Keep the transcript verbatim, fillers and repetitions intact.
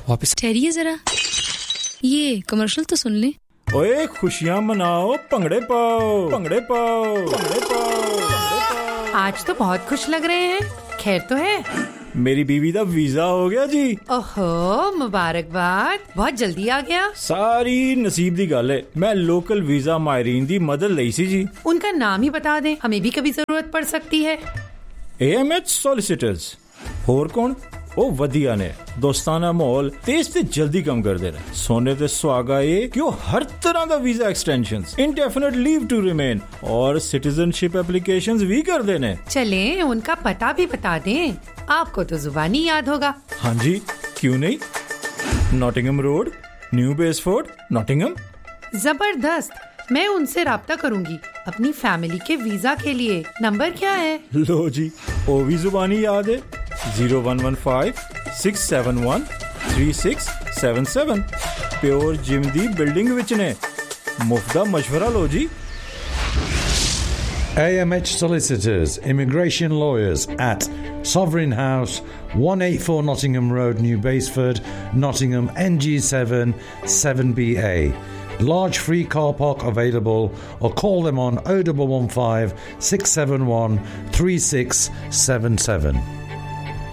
वापस ठहरिए जरा, ये कमर्शियल तो सुन ले। ओए खुशियां मनाओ, भंगड़े पाओ, भंगड़े पाओ, भंगड़े पाओ। आज तो बहुत खुश लग रहे हैं, खैर तो है? मेरी बीवी दा वीजा हो गया जी। ओहो, मुबारकबाद, बहुत जल्दी आ गया। सारी नसीब दी गल है। मैं लोकल वीजा मायरीन दी मदद लई सी जी। उनका नाम ही बता दें, हमें भी कभी जरूरत पड़ सकती है। A M H solicitors. होर कौन? ओ वधिया ने दोस्ताना माहौल तेज ते जल्दी कम कर दे रहे। सोने ते सुहागा ये कि वो हर तरह का visa extensions, indefinite leave to remain और सिटीजनशिप एप्लीकेशंस भी कर देने। चले उनका पता भी बता दें, आपको तो जुबानी याद होगा। हाँ जी, क्यों नहीं। Nottingham road, new बेसफोर्ड, Nottingham. जबरदस्त, मैं उनसे राब्ता करूंगी अपनी फैमिली के वीजा के लिए। नंबर क्या है? लो जी, ओ भी जुबानी याद है। Zero one one five six seven one three six seven seven. Pure gym दी बिल्डिंग विच ने। मुफ्त मशवरा लो जी। A M H Solicitors, Immigration Lawyers at Sovereign House, one eighty-four Nottingham Road, New Basford, Nottingham, N G seven seven B A. Large free car park available, or call them on oh one one five six seven one three six seven seven.